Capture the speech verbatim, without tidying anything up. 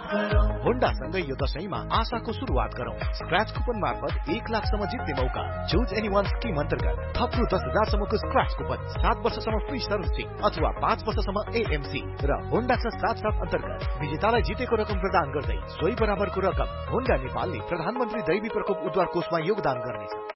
होन्डासँगै यो दशैंमा आशाको सुरुवात गरौँ। स्क्रैच कुपन मार्फत एक लाखसम्म जित्ने मौका। चुज एनी वान स्किम अन्तर्गत थप रु दस हजारसम्मको स्क्रैच कुपन, सात वर्षसम्म फ्री सर्भिसिङ अथवा पाँच वर्षसम्म एएमसी र होन्डाका साथ साथ अन्तर्गत विजेतालाई जितेको रकम प्रदान गर्दै सोही बराबरको रकम होन्डा नेपालले प्रधानमन्त्री दैवी प्रकोप उद्धार कोषमा योगदान गर्नेछ।